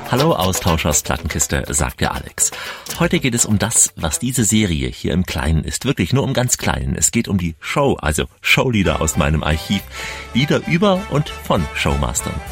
Hallo Austauschers Plattenkiste, sagt der Alex. Heute geht es um das, was diese Serie hier im Kleinen ist. Wirklich nur um ganz Kleinen. Es geht um die Show, also Showlieder aus meinem Archiv. Lieder über und von Showmastern.